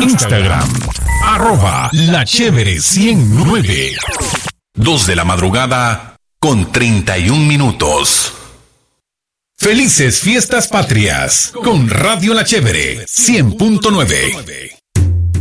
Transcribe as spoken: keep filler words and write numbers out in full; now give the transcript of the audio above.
Instagram, arroba La Chévere ciento nueve. Dos de la madrugada con treinta y un minutos. Felices fiestas patrias con Radio La Chévere cien punto nueve.